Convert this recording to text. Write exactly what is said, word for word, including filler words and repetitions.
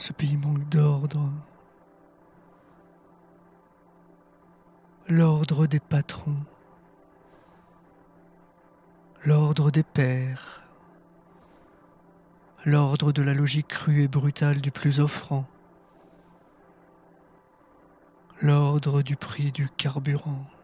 ce pays manque d'ordre. L'ordre des patrons. L'ordre des pères. L'ordre de la logique crue et brutale du plus offrant. L'ordre du prix du carburant.